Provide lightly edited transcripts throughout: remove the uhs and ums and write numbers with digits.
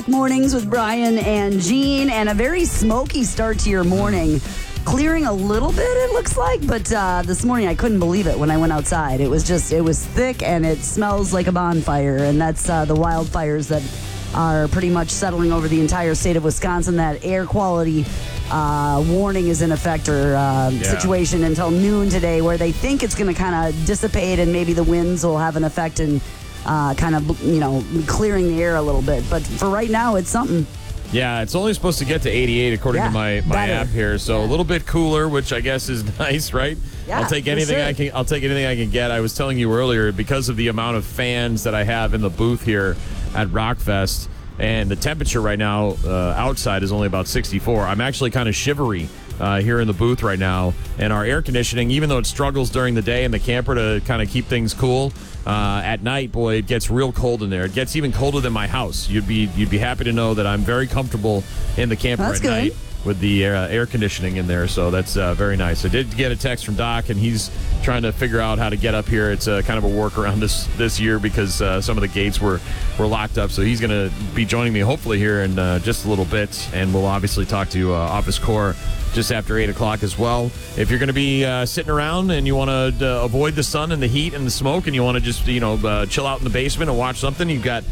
Mornings with Brian and Jean, and a very smoky start to your morning. Clearing a little bit, it looks like, but this morning I couldn't believe it when I went outside. It was thick and it smells like a bonfire, and that's the wildfires that are pretty much settling over the entire state of Wisconsin. That air quality warning is in effect, or situation until noon today, where they think it's going to kind of dissipate and maybe the winds will have an effect in kind of, clearing the air a little bit. But for right now, it's something. Yeah, it's only supposed to get to 88 according to my app here, so a little bit cooler, which I guess is nice, right? Yeah, I'll take anything I can. I'll take anything I can get. I was telling you earlier, because of the amount of fans that I have in the booth here at Rockfest, and the temperature right now outside is only about 64. I'm actually kind of shivery here in the booth right now, and our air conditioning, even though it struggles during the day in the camper to kind of keep things cool, at night, boy, it gets real cold in there. It gets even colder than my house. You'd be happy to know that I'm very comfortable in the camper at night with the air conditioning in there, so that's very nice. I did get a text from Doc, and he's trying to figure out how to get up here. It's kind of a workaround this year because some of the gates were locked up, so he's going to be joining me hopefully here in just a little bit, and we'll obviously talk to Office Core just after 8 o'clock as well. If you're going to be sitting around and you want to avoid the sun and the heat and the smoke, and you want to just chill out in the basement and watch something, you've got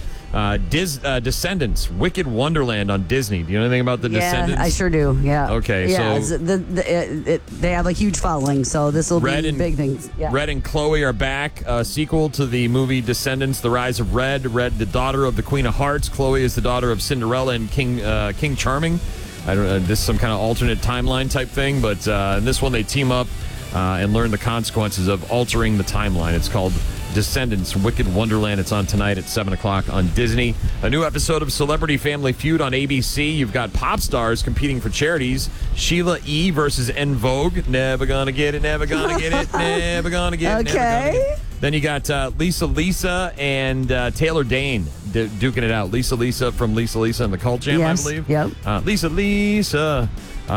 Descendants, Wicked Wonderland on Disney. Do you know anything about the Descendants? Yeah, I sure do. Yeah. Okay, yeah, so they have a huge following, so this will be big things. Yeah. Red and Chloe are back. A sequel to the movie Descendants: The Rise of Red. Red, the daughter of the Queen of Hearts. Chloe is the daughter of Cinderella and King Charming. I don't know. This is some kind of alternate timeline type thing, but in this one they team up and learn the consequences of altering the timeline. It's called Descendants, Wicked Wonderland. It's on tonight at 7 o'clock on Disney. A new episode of Celebrity Family Feud on ABC. You've got pop stars competing for charities. Sheila E. versus En Vogue. Never gonna get it, never gonna get it, never gonna get it, okay. Never gonna get it. Then you got Lisa and Taylor Dane duking it out. Lisa from Lisa and the Cult Jam, yes. I believe. Yep. Lisa.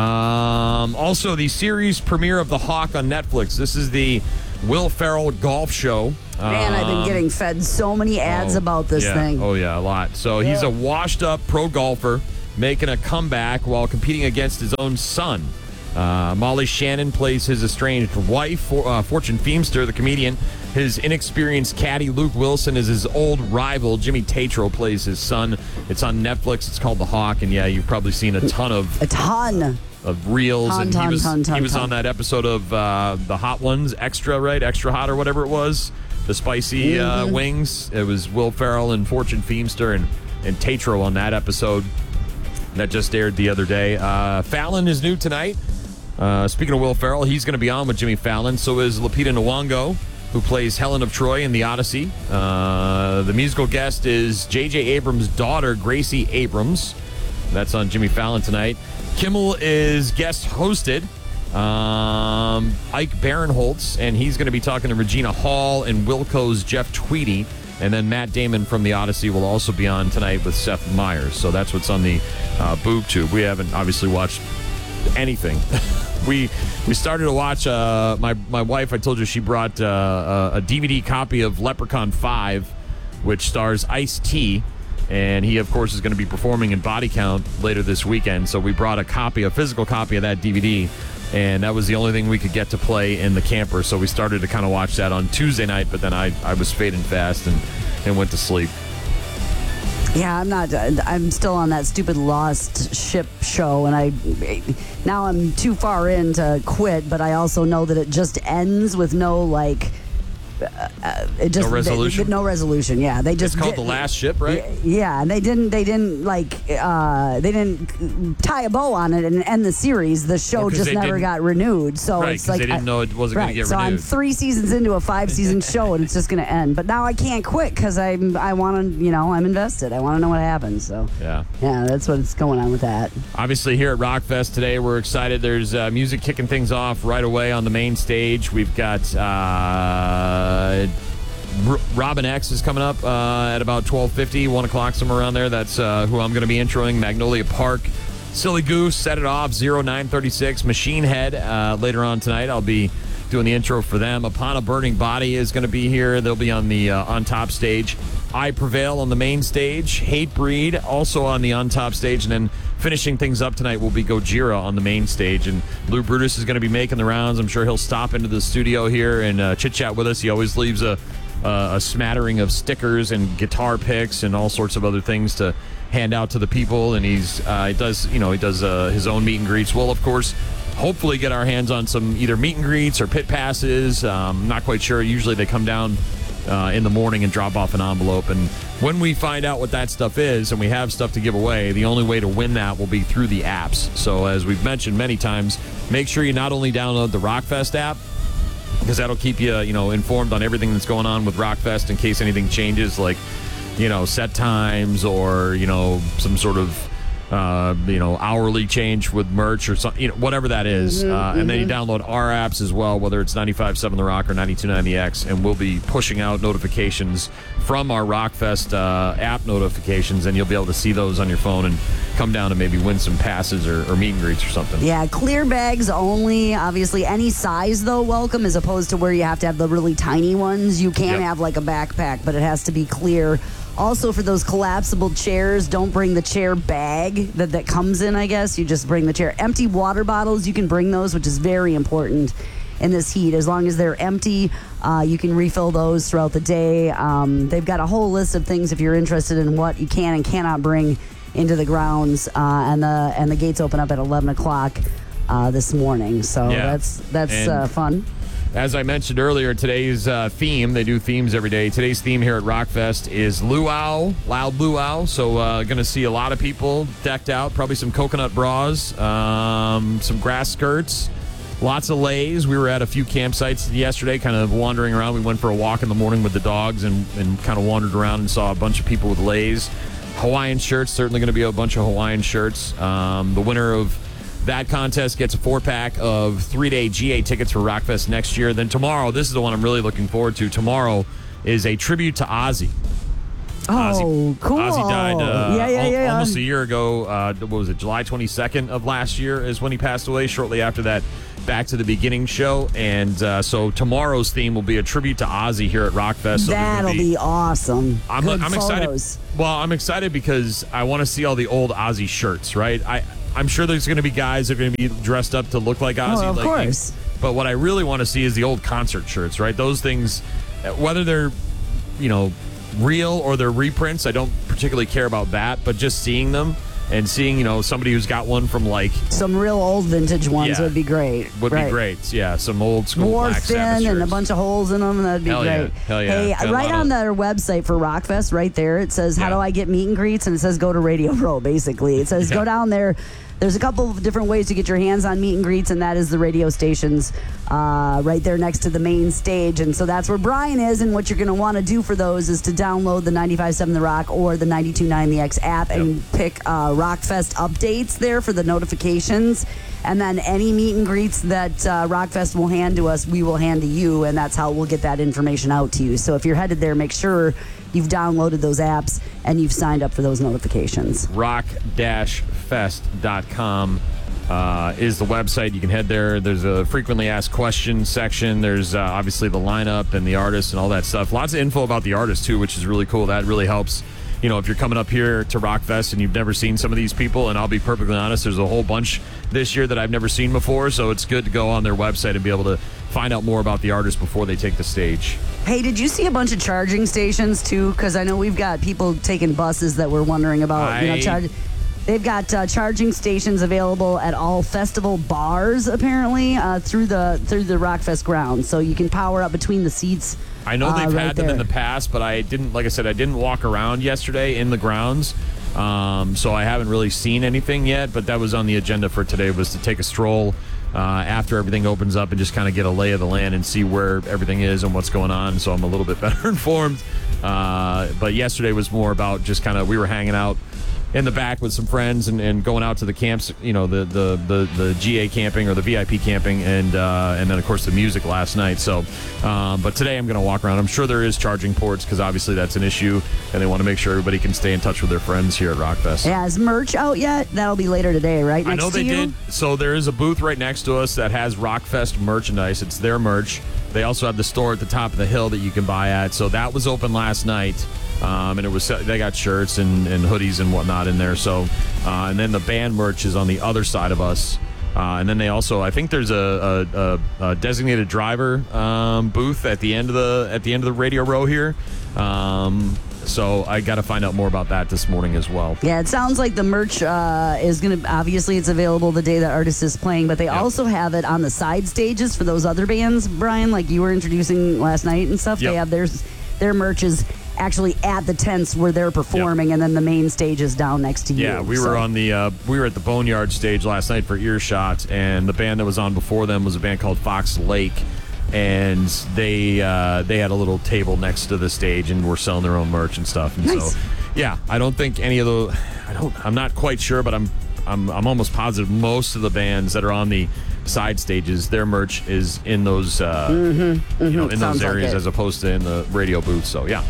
Also, the series premiere of The Hawk on Netflix. This is the Will Ferrell golf show. Man, I've been getting fed so many ads about this thing. Oh, yeah, a lot. So he's a washed-up pro golfer making a comeback while competing against his own son. Molly Shannon plays his estranged wife, Fortune Feimster, the comedian. His inexperienced caddy, Luke Wilson, is his old rival. Jimmy Tatro plays his son. It's on Netflix. It's called The Hawk. And, yeah, you've probably seen a ton of reels. He was on that episode of The Hot Ones, Extra, right? Extra Hot or whatever it was. The spicy wings. It was Will Ferrell and Fortune Feimster and Tatro on that episode. That just aired the other day. Fallon is new tonight. Speaking of Will Ferrell, he's going to be on with Jimmy Fallon. So is Lupita Nyong'o, who plays Helen of Troy in The Odyssey. The musical guest is J.J. Abrams' daughter, Gracie Abrams. That's on Jimmy Fallon tonight. Kimmel is guest hosted. Ike Barinholtz, and he's going to be talking to Regina Hall and Wilco's Jeff Tweedy. And then Matt Damon from The Odyssey will also be on tonight with Seth Meyers. So that's what's on the Boob Tube. We haven't obviously watched anything. We started to watch, my wife, I told you she brought a DVD copy of Leprechaun 5, which stars Ice-T. And he, of course, is going to be performing in Body Count later this weekend. So we brought a physical copy of that DVD. And that was the only thing we could get to play in the camper. So we started to kind of watch that on Tuesday night. But then I was fading fast and went to sleep. Yeah, I'm still on that stupid Lost Ship show. And now I'm too far in to quit. But I also know that it just ends with no, no resolution. No resolution. Yeah, they just. It's called The Last Ship, right? Yeah, and they didn't tie a bow on it and end the series. The show just never got renewed. So right, it's like they didn't know it wasn't going to get renewed. So I'm 3 seasons into a 5-season show, and it's just going to end. But now I can't quit because I want to. I'm invested. I want to know what happens. So yeah, that's what's going on with that. Obviously, here at Rockfest today, we're excited. There's music kicking things off right away on the main stage. We've got. Robin X is coming up at about 12:50, 1 o'clock, somewhere around there. That's who I'm going to be introing. Magnolia Park, Silly Goose, Set It Off, 0936, Machine Head. Later on tonight, I'll be doing the intro for them. Upon a Burning Body is going to be here. They'll be on the on top stage. I Prevail on the main stage. Hatebreed also on the on top stage. And then finishing things up tonight will be Gojira on the main stage. And Lou Brutus is going to be making the rounds. I'm sure he'll stop into the studio here and chit-chat with us. He always leaves a smattering of stickers and guitar picks and all sorts of other things to hand out to the people. And he does his own meet and greets. We'll, of course, hopefully get our hands on some either meet and greets or pit passes. Not quite sure. Usually they come down in the morning and drop off an envelope. And when we find out what that stuff is and we have stuff to give away, the only way to win that will be through the apps. So as we've mentioned many times, make sure you not only download the Rockfest app, because that'll keep you, informed on everything that's going on with Rockfest in case anything changes, like, set times or, some sort of, hourly change with merch or something, whatever that is. And then you download our apps as well, whether it's 95.7 The Rock or 92.9 The X, and we'll be pushing out notifications from our Rockfest app notifications, and you'll be able to see those on your phone and come down and maybe win some passes or meet and greets or something. Yeah, clear bags only. Obviously, any size, though, welcome, as opposed to where you have to have the really tiny ones. You can have like a backpack, but it has to be clear. Also, for those collapsible chairs, don't bring the chair bag that comes in, I guess. You just bring the chair. Empty water bottles, you can bring those, which is very important in this heat. As long as they're empty, you can refill those throughout the day. They've got a whole list of things if you're interested in what you can and cannot bring into the grounds. And the gates open up at 11 o'clock this morning. So that's fun. As I mentioned earlier, today's theme, they do themes every day. Today's theme here at Rockfest is luau, loud luau. So going to see a lot of people decked out, probably some coconut bras, some grass skirts, lots of leis. We were at a few campsites yesterday, kind of wandering around. We went for a walk in the morning with the dogs and kind of wandered around and saw a bunch of people with leis. Hawaiian shirts, certainly going to be a bunch of Hawaiian shirts. The winner of that contest gets a 4-pack of 3-day GA tickets for Rockfest next year. Then tomorrow, this is the one I'm really looking forward to. Tomorrow is a tribute to Ozzy. Oh, cool. Ozzy died almost a year ago. What was it, July 22nd of last year is when he passed away, shortly after that Back to the Beginning show. And so tomorrow's theme will be a tribute to Ozzy here at Rockfest. So that'll be awesome. I'm excited. Well, I'm excited because I want to see all the old Ozzy shirts, right? I'm sure there's going to be guys that are going to be dressed up to look like Ozzy. Well, of course. But what I really want to see is the old concert shirts, right? Those things, whether they're, real or they're reprints, I don't particularly care about that. But just seeing them and seeing, somebody who's got one from like some real old vintage ones would be great. Be great. Yeah, some old school war Black Sabbath thin shirts. And a bunch of holes in them. That'd be great. Hell yeah. Hey, right on their website for Rockfest, right there, it says, how do I get meet and greets? And it says, go to Radio Row, basically. It says, go down there. There's a couple of different ways to get your hands on meet and greets, and that is the radio stations right there next to the main stage. And so that's where Brian is, and what you're going to want to do for those is to download the 95.7 The Rock or the 92.9 The X app and pick Rockfest updates there for the notifications. And then any meet and greets that Rockfest will hand to us, we will hand to you, and that's how we'll get that information out to you. So if you're headed there, make sure you've downloaded those apps and you've signed up for those notifications. Rock-fest.com is the website. You can head there. There's a frequently asked questions section. There's obviously the lineup and the artists and all that stuff. Lots of info about the artists, too, which is really cool. That really helps. If you're coming up here to Rockfest and you've never seen some of these people, and I'll be perfectly honest, there's a whole bunch this year that I've never seen before, so it's good to go on their website and be able to find out more about the artists before they take the stage. Hey, did you see a bunch of charging stations, too? Because I know we've got people taking buses that we're wondering about, They've got charging stations available at all festival bars, apparently, through the Rockfest grounds. So you can power up between the seats. I know they've had them in the past, but I didn't walk around yesterday in the grounds. So I haven't really seen anything yet, but that was on the agenda for today, was to take a stroll after everything opens up and just kind of get a lay of the land and see where everything is and what's going on. So I'm a little bit better informed. But yesterday was more about just kind of, we were hanging out in the back with some friends and going out to the camps, the GA camping or the VIP camping, and then of course the music last night. So, but today I'm going to walk around. I'm sure there is charging ports because obviously that's an issue, and they want to make sure everybody can stay in touch with their friends here at Rockfest. Yeah, is merch out yet? That'll be later today, right? I know they did. So there is a booth right next to us that has Rockfest merchandise. It's their merch. They also have the store at the top of the hill that you can buy at. So that was open last night. And they got shirts and hoodies and whatnot in there. So, and then the band merch is on the other side of us. And then they also, I think there's a designated driver booth at the end of the radio row here. So I got to find out more about that this morning as well. Yeah, it sounds like the merch is going to, obviously it's available the day that artist is playing, but they also have it on the side stages for those other bands, Brian, like you were introducing last night and stuff. Yep. They have their merch is actually at the tents where they're performing, and then the main stage is down next to you. Yeah, we were at the Boneyard stage last night for Earshot, and the band that was on before them was a band called Fox Lake, and they had a little table next to the stage and were selling their own merch and stuff. And nice. So, yeah, I don't think any of the, I'm not quite sure, but I'm almost positive most of the bands that are on the side stages, their merch is in those in those areas as opposed to in the radio booth. So yeah.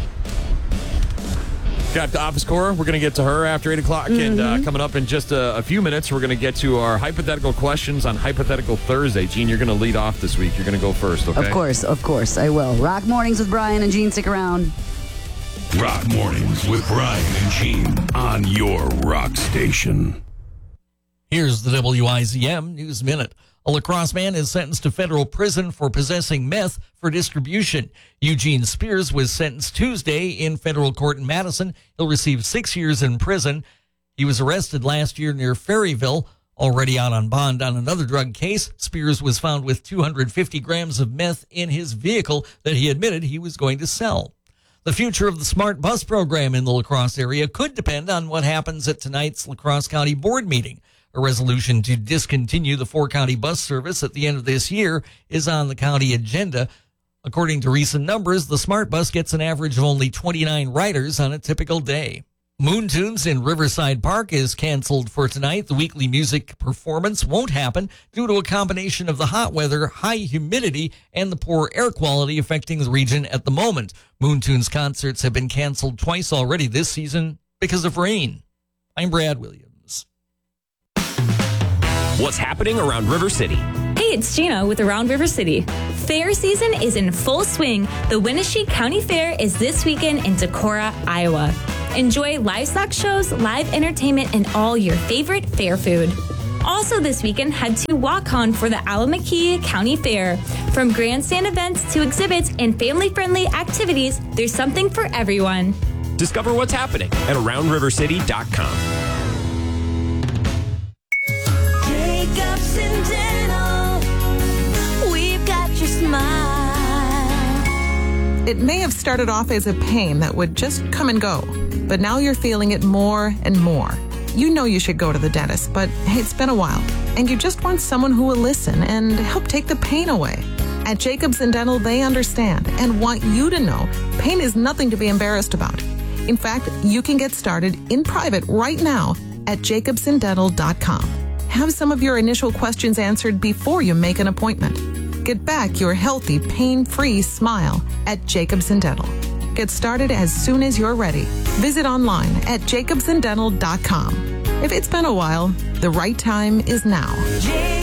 Got the office core. We're going to get to her after 8 o'clock. And coming up in just a few minutes, we're going to get to our hypothetical questions on Hypothetical Thursday. Gene, you're going to lead off this week. You're going to go first, okay? Of course, I will. Rock Mornings with Brian and Gene. Stick around. Rock Mornings with Brian and Gene on your rock station. Here's the WIZM News Minute. A La Crosse man is sentenced to federal prison for possessing meth for distribution. Eugene Spears was sentenced Tuesday in federal court in Madison. He'll receive 6 years in prison. He was arrested last year near Ferryville. Already out on bond on another drug case, Spears was found with 250 grams of meth in his vehicle that he admitted he was going to sell. The future of the Smart Bus program in the La Crosse area could depend on what happens at tonight's La Crosse County Board meeting. A resolution to discontinue the 4-county bus service at the end of this year is on the county agenda. According to recent numbers, the Smart Bus gets an average of only 29 riders on a typical day. Moon Tunes in Riverside Park is canceled for tonight. The weekly music performance won't happen due to a combination of the hot weather, high humidity, and the poor air quality affecting the region at the moment. Moon Tunes concerts have been canceled twice already this season because of rain. I'm Brad Williams. What's happening around River City? Hey, it's Gina with Around River City. Fair season is in full swing. The Winneshiek County Fair is this weekend in Decorah, Iowa. Enjoy livestock shows, live entertainment, and all your favorite fair food. Also this weekend, head to Waukon for the Allamakee County Fair. From grandstand events to exhibits and family-friendly activities, there's something for everyone. Discover what's happening at AroundRiverCity.com. Jacobs and Dental, we've got your smile. It may have started off as a pain that would just come and go, but now you're feeling it more and more. You know you should go to the dentist, but it's been a while, and you just want someone who will listen and help take the pain away. At Jacobs & Dental, they understand and want you to know pain is nothing to be embarrassed about. In fact, you can get started in private right now at jacobsanddental.com. Have some of your initial questions answered before you make an appointment. Get back your healthy, pain-free smile at Jacobs & Dental. Get started as soon as you're ready. Visit online at jacobsanddental.com. If it's been a while, the right time is now.